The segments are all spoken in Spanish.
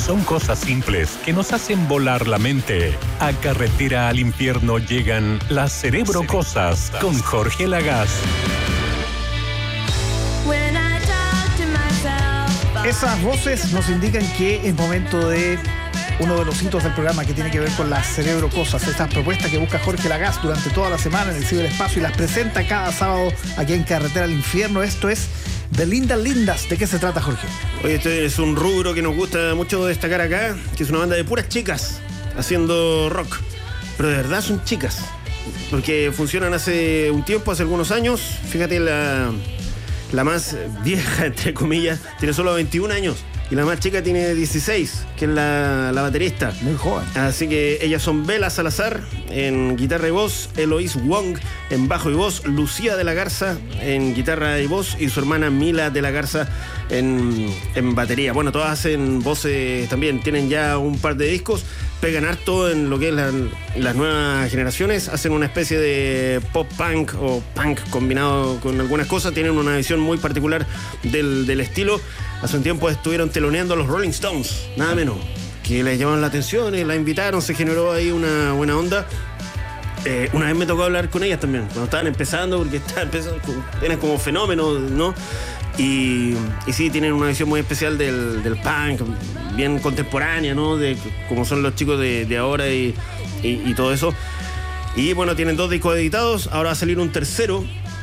son cosas simples que nos hacen volar la mente. A Carretera al Infierno llegan las Cerebrocosas con Jorge Lagasse. Esas voces nos indican que es momento de uno de los hitos del programa que tiene que ver con las Cerebrocosas, estas propuestas que busca Jorge Lagasse durante toda la semana en el ciberespacio y las presenta cada sábado aquí en Carretera al Infierno. Esto es de Lindas Lindas. ¿De qué se trata, Jorge? Oye, este es un rubro que nos gusta mucho destacar acá, que es una banda de puras chicas haciendo rock, pero de verdad son chicas, porque funcionan hace un tiempo, hace algunos años. Fíjate, la más vieja, entre comillas, tiene solo 21 años. Y la más chica tiene 16, que es la baterista. Muy joven. Así que ellas son Bela Salazar en guitarra y voz, Eloís Wong en bajo y voz, Lucía de la Garza en guitarra y voz y su hermana Mila de la Garza en batería. Bueno, todas hacen voces también, tienen ya un par de discos, pegan harto en lo que es las nuevas generaciones, hacen una especie de pop punk o punk combinado con algunas cosas, tienen una visión muy particular del estilo. Hace un tiempo estuvieron teloneando a los Rolling Stones, nada menos, que les llamaron la atención y la invitaron, se generó ahí una buena onda. Una vez me tocó hablar con ellas también, cuando estaban empezando, porque eran como fenómenos, ¿no? Y sí, tienen una visión muy especial del punk, bien contemporánea, ¿no? De como son los chicos de ahora y todo eso. Y bueno, tienen 2 discos editados, ahora va a salir un tercero.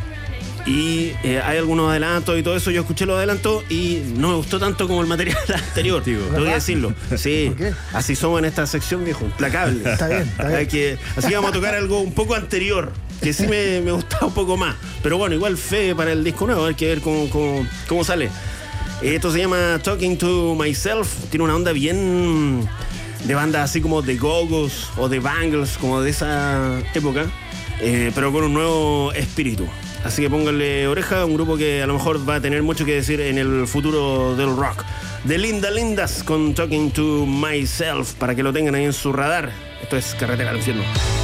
Y hay algunos adelantos y todo eso. Yo escuché los adelantos y no me gustó tanto como el material anterior, tengo que decirlo. Sí, ¿por qué? Así somos en esta sección, viejo, implacable. Está bien. Así vamos a tocar algo un poco anterior, que sí me gustaba un poco más. Pero bueno, igual fe para el disco nuevo, hay que ver cómo sale. Esto se llama Talking to Myself. Tiene una onda bien de banda así como de Go-Go's o de Bangles, como de esa época, pero con un nuevo espíritu. Así que pónganle oreja, un grupo que a lo mejor va a tener mucho que decir en el futuro del rock. De Lindas Lindas con Talking to Myself, para que lo tengan ahí en su radar. Esto es Carretera al Infierno.